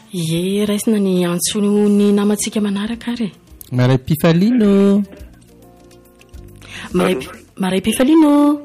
Ye raisina ny antsono ny namantsika manaraka ary. Maray Pifalino. Maray Pifalino.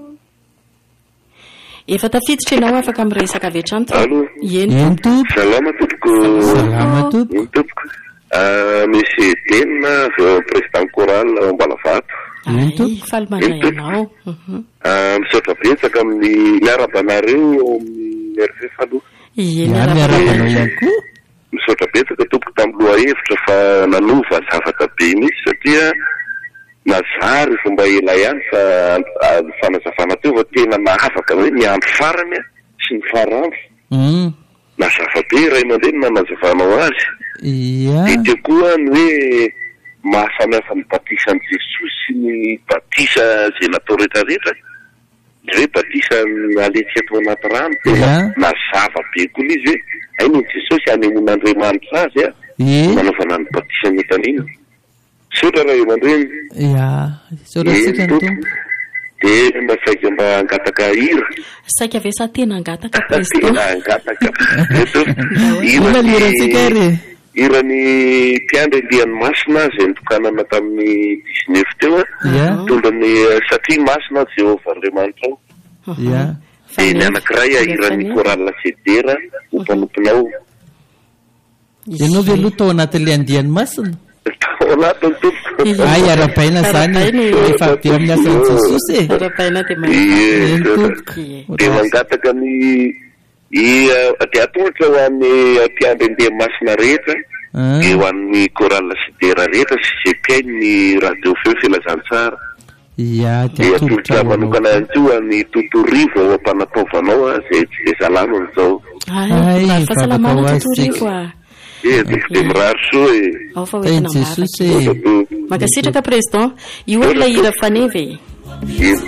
Efa tafiditra ianao afaka miresaka avy hatrany. Allô. Eny tompoko. Salama tompoko. Salama tompoko. Eny tompoko. Monsieur Denna, président choral Ambalafato. Ay, faly mandray ianao. Misaotra betsaka amin'ny miarabanareo eo amin'ny RFF aloha. Miarabanao ihany koa. Misaotra betsaka tompoko tamin'ny lohahevitra fa nanova zavatra be mihitsy satria nazary fomba ela ihany fa fanazavana teo fa tena mahafaka hoe miandro farany sy ny faranjo. Nazava be iray aman-dreny nanazavanao azy. Dia teo koa ny hoe mahasamihafa ny batisan'i Jesosy sy ny batisa izay natao rehetrarehetra. Hoe batisa aletsy atao anaty rano tena nazava be koa izy hoe ainy Jesosy hanemon'Andriamanitra azy manaovana ny batisa metanina. Sotra raha eo aman-dreny. Sotratsika ny tompo. Dia mba saika mba angataka hira. Saika ve sa tena angataka president? Tena angataka. Irantsika ry. Irany mpiandry Lianomasina izay nitokanana tamin'ny 19 teo tondrony satria masina Jehovah Andriamanitra ao. Dia ny anankiray irany korala sedera ompanomponao. Ianao ve aloha tao anatin'ilay andianymasina? Tao anatiny tompoko. Ay arabaina zany efa be amin'ny asan'i Jesosy e. Arabaina dia dia mangataka ny dia atohatra ho an'ny mpiandry Andiamasina rehetra dia ho an'ny korala sidera rehetra sy zay ny radio feo filazantsara. Dia atohatra manokana ihany koa ny Totorivo ao ampanataovanao izay tsy dia salama amin'izao. Ay, fahasalamana Totorivo a. Dia mirary soa e. Ao fa hoentina maraka. Mankasitraka president, io ilay hira fanevy.